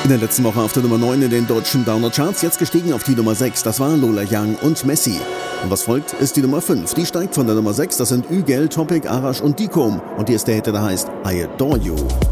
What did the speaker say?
In der letzten Woche auf der Nummer 9 in den deutschen Downer-Charts, jetzt gestiegen auf die Nummer 6, das war Lola Young und Messi. Und was folgt, ist die Nummer 5. Die steigt von der Nummer 6, das sind Ügel, Topic, Arash und Dikom. Und hier ist der Hit, der heißt I Adore You.